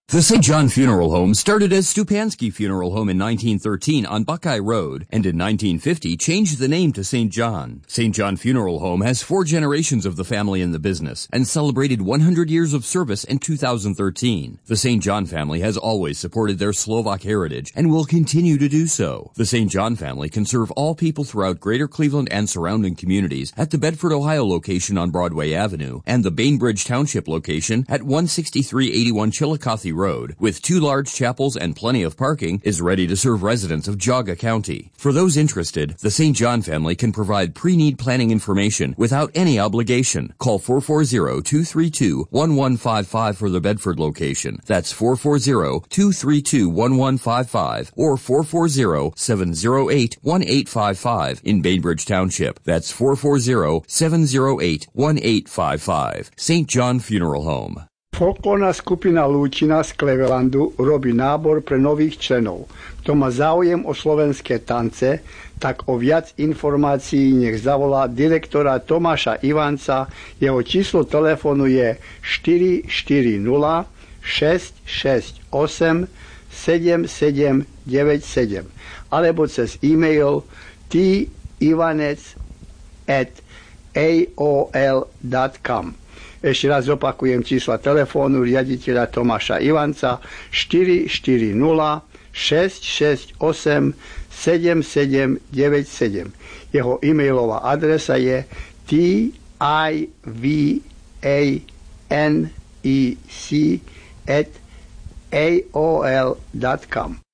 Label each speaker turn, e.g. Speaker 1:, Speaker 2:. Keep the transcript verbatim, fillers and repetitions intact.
Speaker 1: The Saint John Funeral Home started as Stupansky Funeral Home in nineteen thirteen on Buckeye Road, and in nineteen fifty changed the name to Saint John. Saint John Funeral Home has four generations of the family in the business and celebrated one hundred years of service in two thousand thirteen. The Saint John family has always supported their Slovak heritage and will continue to do so. The Saint John family can serve all people throughout Greater Cleveland and surrounding communities at the Bedford, Ohio location on Broadway Avenue and the Bainbridge Township location at one sixty-three eighty-one Chillicothe Road, with two large chapels and plenty of parking, is ready to serve residents of Geauga County. For those interested, the Saint John family can provide pre-need planning information without any obligation. Call four four zero, two three two, one one five five for the Bedford location. That's four four zero, two three two, one one five five or four four zero, seven zero eight, one eight five five in Bainbridge Township. That's four four zero, seven zero eight, one eight five five. Saint John Funeral Home.
Speaker 2: Folklórna skupina Lúčina z Clevelandu robí nábor pre nových členov. Kto má záujem o slovenské tance, tak o viac informácií nech zavolá direktora Tomáša Ivanca. Jeho číslo telefónu je štyri štyri nula, šesť šesť osem, sedem sedem deväť sedem alebo cez e-mail tivanec at a o l dot com. Ešte raz opakujem čísla telefónu riaditeľa Tomáša Ivanca štyri štyri nula, šesť šesť osem, sedem sedem deväť sedem. Jeho e-mailová adresa je tivanec at a o l dot com.